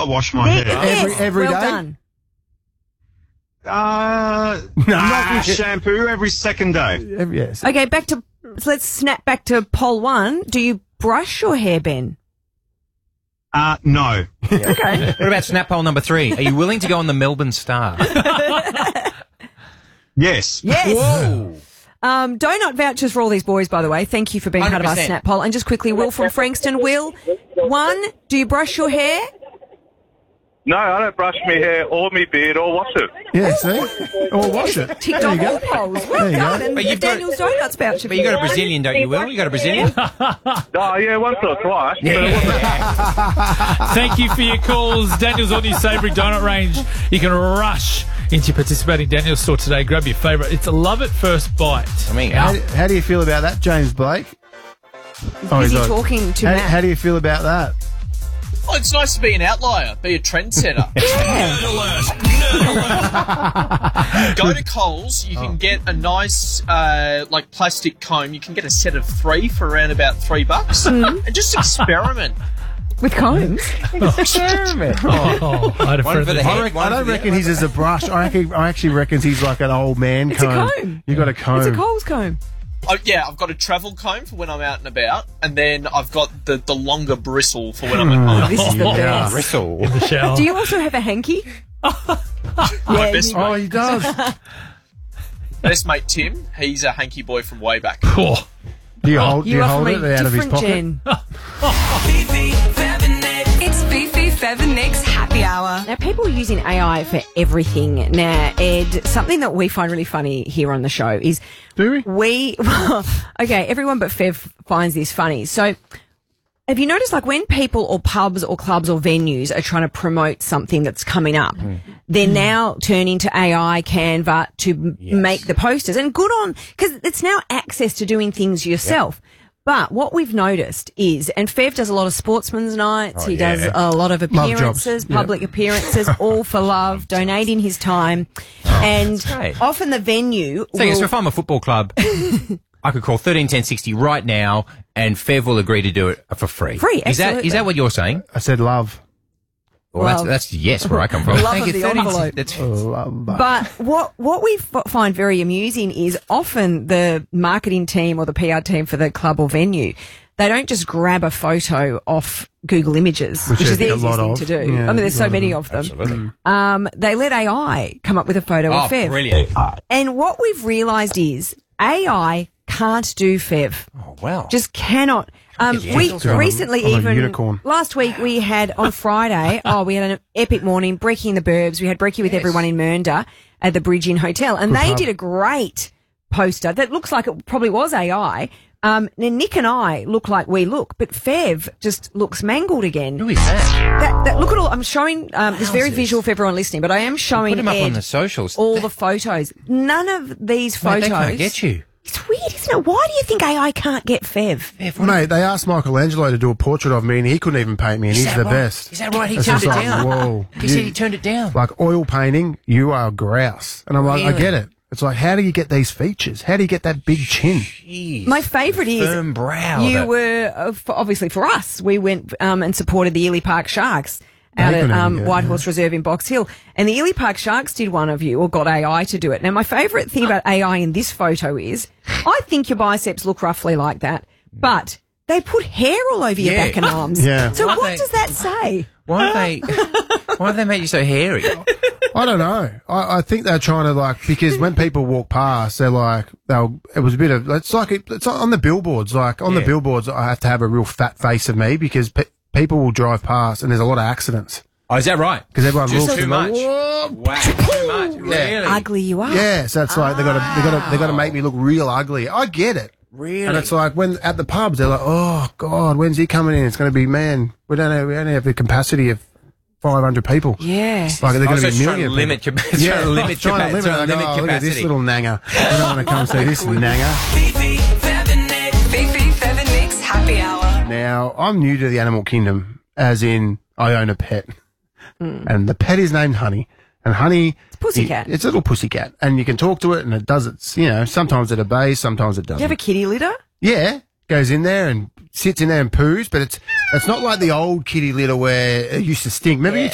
I wash my hair. Yes, Every well day? done. Not with shampoo, every second day. Yes. Okay, so let's snap back to poll 1. Do you brush your hair, Ben? No. Okay. What about snap poll number 3? Are you willing to go on the Melbourne Star? Yes. Yes. Whoa. Donut vouchers for all these boys, by the way. Thank you for being part of our 100%. snap poll. And just quickly, Will from Frankston. Will, 1, do you brush your hair? No, I don't brush my hair or my beard or wash it. Yeah, see? Or wash it. Ticked off all polls. Well There you done. go. And But you've got- Daniel's Donuts voucher. But you got a Brazilian, don't you, Will? You got a Brazilian? Oh, yeah, once or twice. Thank you for your calls. Daniel's on your Savoury Donut range. You can rush into your participating Daniel's store today. Grab your favourite. It's a love at first bite. I mean, How do you feel about that, James Blake? Busy he's on. talking to How, Matt. how do you feel about that? Oh, it's nice to be an outlier, be a trendsetter. Go to Coles, you can get a nice, plastic comb. You can get a set of 3 for around about $3. And just experiment. With combs? Experiment. Oh, I had a one friend for the that- head. I don't reckon he's as a brush. I actually reckon he's like an old man It's a comb. comb. You got a comb. It's a Coles comb. Oh, yeah, I've got a travel comb for when I'm out and about, and then I've got the longer bristle for when I'm at home. This is the best. Bristle. the shower. Do you also have a hanky? My best Oh, mate, he does. best mate Tim, he's a hanky boy from way back. Oh, Do you hold, do You you are hold from it a out of his different pocket? gen. It's Fifi Feather Nicks Happy Hour. Now, people are using AI for everything. Now, Ed, something that we find really funny here on the show is Do we? okay, everyone but Fev finds this funny. So, have you noticed, like, when people or pubs or clubs or venues are trying to promote something that's coming up, they're now turning to AI, Canva to make the posters. And good on, because it's now access to doing things yourself. But what we've noticed is, and Fev does a lot of sportsman's nights, he does a lot of Love appearances, jobs. public appearances, all for love, donating his time. And great. often the venue So, yes, will- if I'm a football club, I could call 131060 right now, and Fev will agree to do it for free. Free, Is absolutely. that what you're saying? I said love. Well, Well, that's yes, where I come from. love Thank of you. the 13 envelope. That's Love. But what we find very amusing is often the marketing team or the PR team for the club or venue, they don't just grab a photo off Google Images, which is the a easiest lot thing of. to do. Yeah, I mean, there's so a lot many of of them. absolutely. They let AI come up with a photo Oh, of Fev. brilliant. And what we've realised is AI can't do Fev. Oh, wow. Just cannot. We I'm recently a even unicorn. last week we had on Friday. We had an epic morning, Brekkie in the Burbs. We had Brekkie with everyone in Mernda at the Bridge Inn Hotel, and they pub. did a great poster that looks like it probably was AI. Now Nick and I look like we look, but Fev just looks mangled again. Who is that? That look at all. I'm showing this very visual for everyone listening, but I am showing Put him up Ed on the socials. all the photos. None of these photos. Mate, they can't get you. It's weird, isn't it? Why do you think AI can't get Fev? Mate, they asked Michelangelo to do a portrait of me, and he couldn't even paint me, and Is he's that the right? best. Is that right? He It's turned just it like, down. Whoa. He said he turned it down. Like oil painting, you are grouse. And I'm like, I Really? get it. It's like, how do you get these features? How do you get that big chin? Jeez. My favourite is Firm brow. you that- were obviously for us. We went and supported the Ely Park Sharks out They at couldn't even White get it, Horse Reserve in Box Hill, and the Ely Park Sharks did one of you or got AI to do it. Now, my favourite thing about AI in this photo is I think your biceps look roughly like that, but they put hair all over your Yeah. back and arms. Yeah. So Why what they- does that say? Why have they made you so hairy? I don't know. I think they're trying to like, because when people walk past, they're like, it was a bit of, it's on the billboards. Like on the Yeah. billboards, I have to have a real fat face of me because people will drive past and there's a lot of accidents. Oh, is that right? Because everyone Just looks too and they're much. like, "Whoa." Wow, too much. Really? Ugly you are. Yeah, so it's like they got to make me look real ugly. I get it. Really? And it's like when at the pubs they're like, oh God, when's he coming in? It's going to be we only have the capacity of 500 people. Yeah. Like they're Oh, going so to be it's trying to million. limit people. capa- trying to limit trying to capa- limit. trying to They go, limit oh, look at this capacity. little nanger. I don't want to come see this nanger. Fifi Feather Nicks Happy Hour. Now I'm new to the animal kingdom, as in I own a pet, and the pet is named Honey. And Honey, It's a pussycat. It's a little pussycat, and you can talk to it, and it does its. Sometimes it obeys, sometimes it Do you doesn't. have a kitty litter? Yeah, goes in there and sits in there and poos, but it's not like the old kitty litter where it used to stink. Remember you